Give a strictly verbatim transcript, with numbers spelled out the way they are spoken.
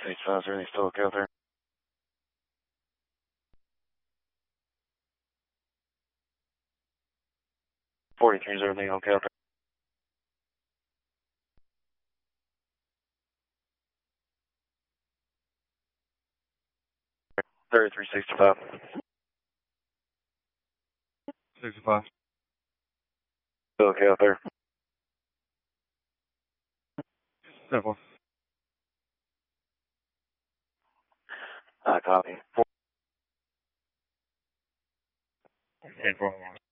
Six five, is everything still okay out there? Forty-three, is everything okay out there? Thirty-three, sixty-five. Sixty-five. Still okay out there? Simple. I copy. Four. Eight, four, one.